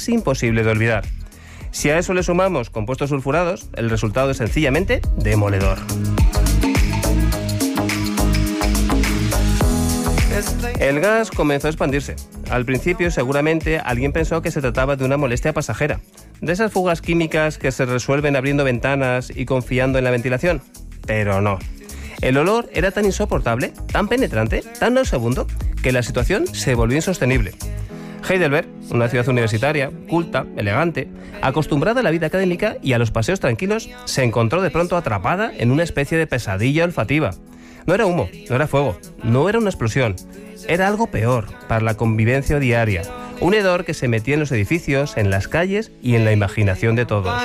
casi imposible de olvidar. Si a eso le sumamos compuestos sulfurados, el resultado es sencillamente demoledor. El gas comenzó a expandirse. Al principio, seguramente, alguien pensó que se trataba de una molestia pasajera, de esas fugas químicas que se resuelven abriendo ventanas y confiando en la ventilación. Pero no. El olor era tan insoportable, tan penetrante, tan nauseabundo, que la situación se volvió insostenible. Heidelberg, una ciudad universitaria, culta, elegante, acostumbrada a la vida académica y a los paseos tranquilos, se encontró de pronto atrapada en una especie de pesadilla olfativa. No era humo, no era fuego, no era una explosión. Era algo peor para la convivencia diaria. Un hedor que se metía en los edificios, en las calles y en la imaginación de todos.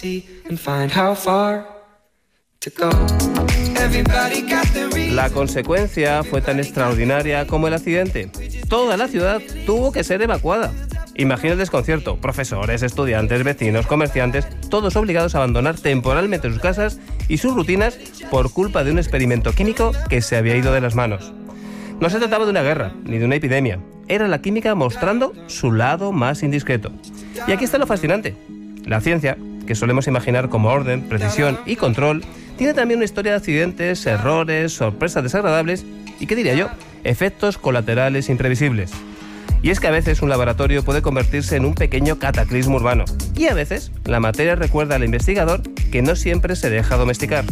La consecuencia fue tan extraordinaria como el accidente. Toda la ciudad tuvo que ser evacuada. Imagina el desconcierto. Profesores, estudiantes, vecinos, comerciantes, todos obligados a abandonar temporalmente sus casas y sus rutinas por culpa de un experimento químico que se había ido de las manos. No se trataba de una guerra, ni de una epidemia. Era la química mostrando su lado más indiscreto. Y aquí está lo fascinante. La ciencia, que solemos imaginar como orden, precisión y control, tiene también una historia de accidentes, errores, sorpresas desagradables y, ¿qué diría yo?, efectos colaterales imprevisibles. Y es que a veces un laboratorio puede convertirse en un pequeño cataclismo urbano. Y a veces la materia recuerda al investigador que no siempre se deja domesticar.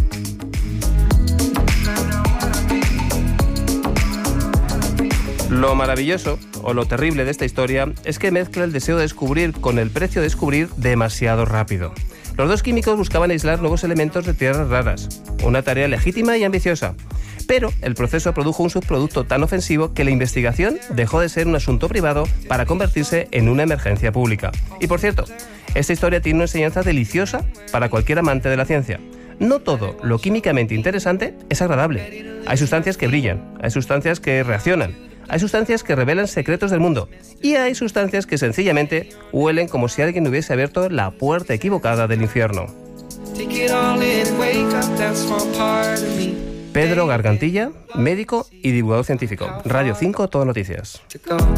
Lo maravilloso, o lo terrible de esta historia, es que mezcla el deseo de descubrir con el precio de descubrir demasiado rápido. Los dos químicos buscaban aislar nuevos elementos de tierras raras, una tarea legítima y ambiciosa. Pero el proceso produjo un subproducto tan ofensivo que la investigación dejó de ser un asunto privado para convertirse en una emergencia pública. Y por cierto, esta historia tiene una enseñanza deliciosa para cualquier amante de la ciencia. No todo lo químicamente interesante es agradable. Hay sustancias que brillan, hay sustancias que reaccionan, hay sustancias que revelan secretos del mundo y hay sustancias que sencillamente huelen como si alguien hubiese abierto la puerta equivocada del infierno. Pedro Gargantilla, médico y divulgador científico. Radio 5, Todo Noticias.